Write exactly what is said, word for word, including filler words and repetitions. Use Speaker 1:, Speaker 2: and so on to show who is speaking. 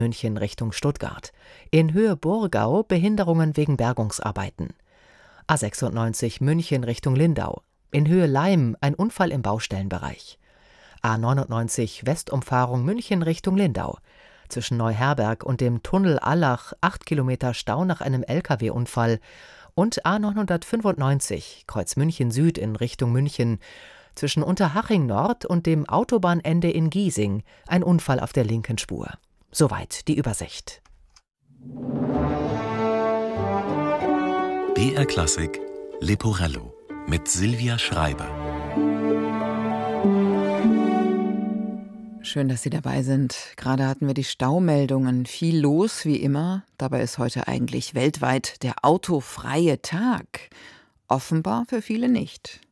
Speaker 1: München Richtung Stuttgart. In Höhe Burgau Behinderungen wegen Bergungsarbeiten. A sechsundneunzig München Richtung Lindau. In Höhe Leim ein Unfall im Baustellenbereich. A neunundneunzig Westumfahrung München Richtung Lindau. Zwischen Neuherberg und dem Tunnel Allach acht Kilometer Stau nach einem L K W-Unfall. Und A neunhundertfünfundneunzig Kreuz München Süd in Richtung München. Zwischen Unterhaching Nord und dem Autobahnende in Giesing ein Unfall auf der linken Spur. Soweit die Übersicht.
Speaker 2: B R Klassik Leporello mit Silvia Schreiber.
Speaker 3: Schön, dass Sie dabei sind. Gerade hatten wir die Staumeldungen. Viel los, wie immer. Dabei ist heute eigentlich weltweit der autofreie Tag. Offenbar für viele nicht.